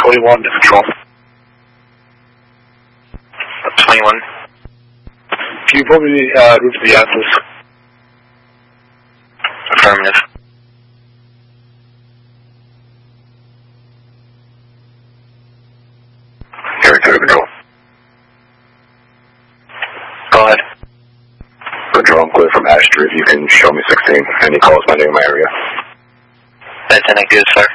21 to control. 21. Can you pull me the route to the Atlas? Affirmative. Area 2 to control. Go ahead. Control, I'm clear from Ashtree. If you can show me 16. Any calls pending in my area? Lieutenant, good, sir.